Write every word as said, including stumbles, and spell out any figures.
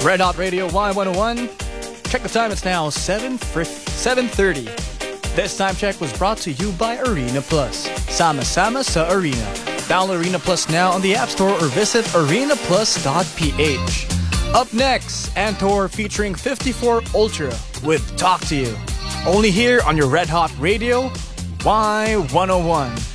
Red Hot Radio Y one oh one. Check the time, it's now seven thirty. This time check was brought to you by Arena Plus. Sama-sama sa Arena. Download Arena Plus now on the App Store or visit arena plus dot p h. Up next, Antor featuring fifty-four Ultra with Talk to You. Only here on your Red Hot Radio Y one oh one.